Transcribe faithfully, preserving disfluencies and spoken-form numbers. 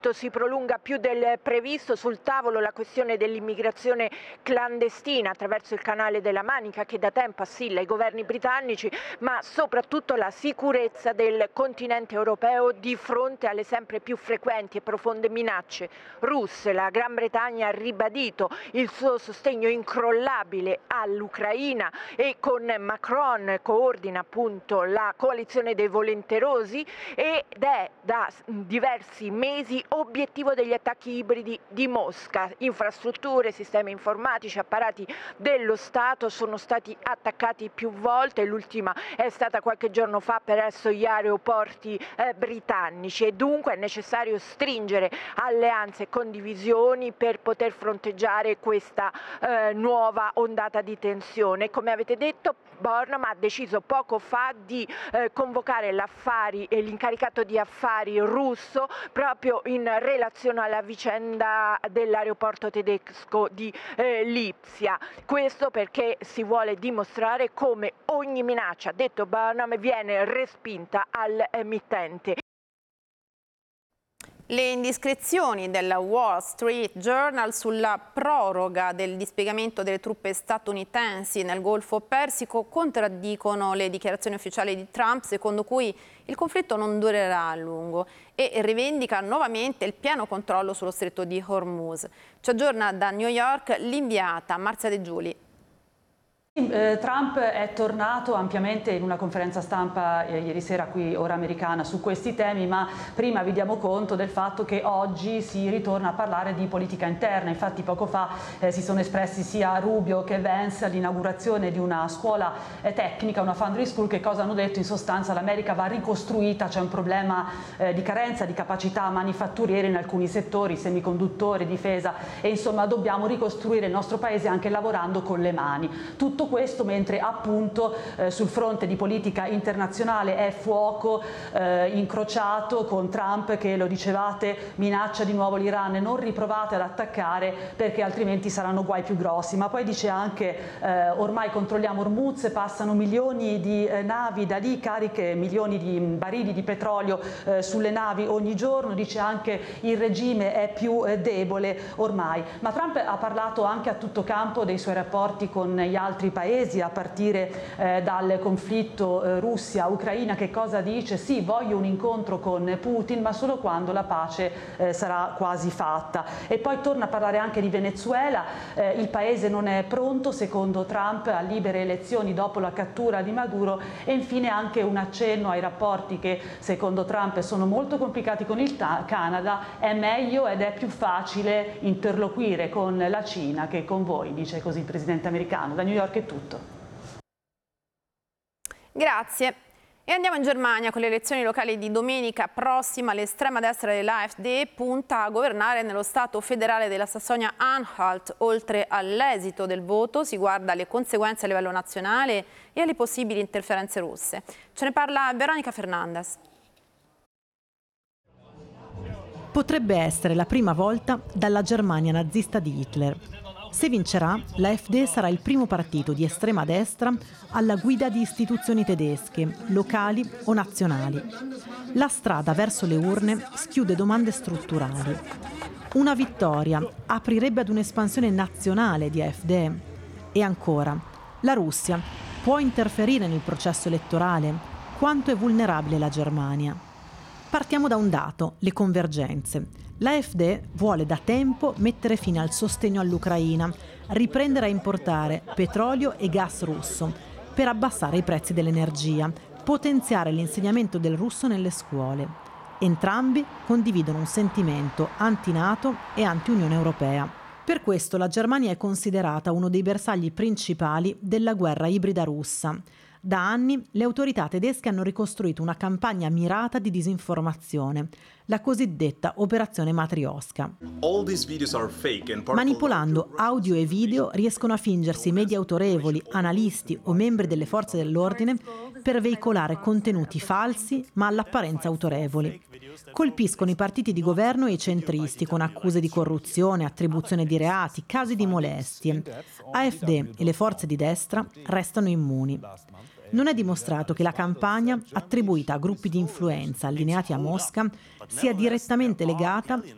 Si prolunga più del previsto, sul tavolo la questione dell'immigrazione clandestina attraverso il canale della Manica che da tempo assilla i governi britannici, ma soprattutto la sicurezza del continente europeo di fronte alle sempre più frequenti e profonde minacce russe. La Gran Bretagna ha ribadito il suo sostegno incrollabile all'Ucraina e con Macron coordina appunto la coalizione dei volenterosi ed è da diversi mesi obiettivo degli attacchi ibridi di Mosca. Infrastrutture, sistemi informatici, apparati dello Stato sono stati attaccati più volte, l'ultima è stata qualche giorno fa presso gli aeroporti eh, britannici e dunque è necessario stringere alleanze e condivisioni per poter fronteggiare questa eh, nuova ondata di tensione. Come avete detto, Burnham ha deciso poco fa di eh, convocare l'affari e l'incaricato di affari russo proprio in relazione alla vicenda dell'aeroporto tedesco di eh, Lipsia. Questo perché si vuole dimostrare come ogni minaccia, ha detto Burnham, viene respinta al eh, mittente. Le indiscrezioni del Wall Street Journal sulla proroga del dispiegamento delle truppe statunitensi nel Golfo Persico contraddicono le dichiarazioni ufficiali di Trump, secondo cui il conflitto non durerà a lungo, e rivendica nuovamente il pieno controllo sullo stretto di Hormuz. Ci aggiorna da New York l'inviata Marzia De Giuli. Trump è tornato ampiamente in una conferenza stampa eh, ieri sera qui ora americana su questi temi, ma prima vi diamo conto del fatto che oggi si ritorna a parlare di politica interna. Infatti poco fa eh, si sono espressi sia Rubio che Vance all'inaugurazione di una scuola eh, tecnica, una foundry school. Che cosa hanno detto? In sostanza l'America va ricostruita, c'è un problema eh, di carenza di capacità manifatturiere in alcuni settori, semiconduttori, difesa, e insomma dobbiamo ricostruire il nostro paese anche lavorando con le mani. Tutto questo mentre appunto eh, sul fronte di politica internazionale è fuoco eh, incrociato con Trump che, lo dicevate, minaccia di nuovo l'Iran: non riprovate ad attaccare perché altrimenti saranno guai più grossi. Ma poi dice anche eh, ormai controlliamo Hormuz, passano milioni di eh, navi da lì, cariche, milioni di barili di petrolio eh, sulle navi ogni giorno. Dice anche il regime è più eh, debole ormai. Ma Trump ha parlato anche a tutto campo dei suoi rapporti con gli altri paesi, a partire eh, dal conflitto eh, Russia-Ucraina. Che cosa dice? Sì, voglio un incontro con Putin, ma solo quando la pace eh, sarà quasi fatta. E poi torna a parlare anche di Venezuela. Eh, il paese non è pronto, secondo Trump, a libere elezioni dopo la cattura di Maduro. E infine anche un accenno ai rapporti che, secondo Trump, sono molto complicati con il Canada. È meglio ed è più facile interloquire con la Cina che con voi, dice così il presidente americano. Da New York è tutto. Grazie. E andiamo in Germania. Con le elezioni locali di domenica prossima l'estrema destra dell'AfD punta a governare nello Stato federale della Sassonia-Anhalt. Oltre all'esito del voto si guarda alle conseguenze a livello nazionale e alle possibili interferenze russe. Ce ne parla Veronica Fernandez. Potrebbe essere la prima volta dalla Germania nazista di Hitler. Se vincerà, l'AfD sarà il primo partito di estrema destra alla guida di istituzioni tedesche, locali o nazionali. La strada verso le urne schiude domande strutturali. Una vittoria aprirebbe ad un'espansione nazionale di AfD? E ancora, la Russia può interferire nel processo elettorale? Quanto è vulnerabile la Germania? Partiamo da un dato, le convergenze. L'AfD vuole da tempo mettere fine al sostegno all'Ucraina, riprendere a importare petrolio e gas russo per abbassare i prezzi dell'energia, potenziare l'insegnamento del russo nelle scuole. Entrambi condividono un sentimento anti-NATO e anti-Unione Europea. Per questo la Germania è considerata uno dei bersagli principali della guerra ibrida russa. Da anni le autorità tedesche hanno ricostruito una campagna mirata di disinformazione, la cosiddetta Operazione Matrioska. Manipolando audio e video riescono a fingersi media autorevoli, analisti o membri delle forze dell'ordine per veicolare contenuti falsi ma all'apparenza autorevoli. Colpiscono i partiti di governo e i centristi con accuse di corruzione, attribuzione di reati, casi di molestie. AfD e le forze di destra restano immuni. Non è dimostrato che la campagna attribuita a gruppi di influenza allineati a Mosca sia direttamente legata